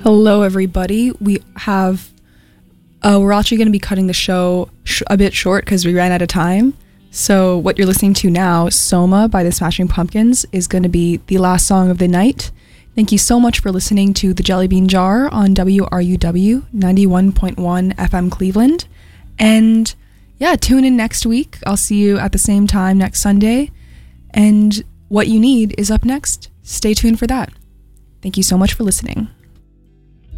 Hello, everybody. We're actually going to be cutting the show a bit short because we ran out of time. So what you're listening to now, Soma by the Smashing Pumpkins, is going to be the last song of the night. Thank you so much for listening to The Jelly Bean Jar on WRUW 91.1 FM Cleveland. And yeah, tune in next week. I'll see you at the same time next Sunday. And What You Need is up next. Stay tuned for that. Thank you so much for listening.